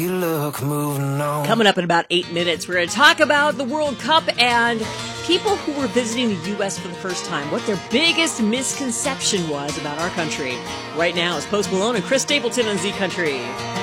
Coming up in about 8 minutes, we're going to talk about the World Cup and people who were visiting the U.S. for the first time, what their biggest misconception was about our country. Right now is Post Malone and Chris Stapleton on Z Country.